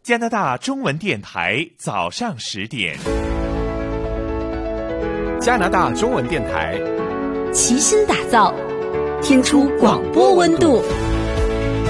加拿大中文电台早上10点。 加拿大中文电台， 齐心打造，听出广播温度。